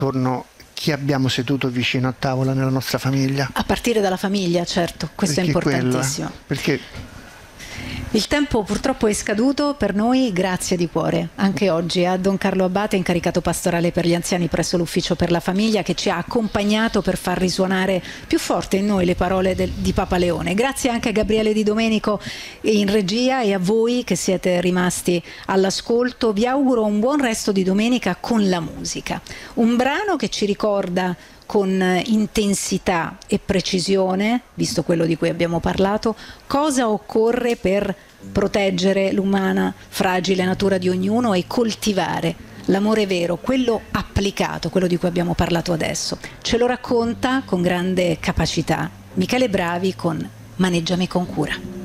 attorno chi abbiamo seduto vicino a tavola nella nostra famiglia. A partire dalla famiglia, certo, questo Perché è importantissimo. perché Il tempo purtroppo è scaduto per noi, grazie di cuore anche oggi a Don Carlo Abbate, incaricato pastorale per gli anziani presso l'Ufficio per la Famiglia, che ci ha accompagnato per far risuonare più forte in noi le parole di Papa Leone. Grazie anche a Gabriele Di Domenico in regia e a voi che siete rimasti all'ascolto. Vi auguro un buon resto di domenica con la musica. Un brano che ci ricorda con intensità e precisione, visto quello di cui abbiamo parlato, cosa occorre per proteggere l'umana fragile natura di ognuno e coltivare l'amore vero, quello applicato, quello di cui abbiamo parlato adesso. Ce lo racconta con grande capacità Michele Bravi con Maneggiami con cura.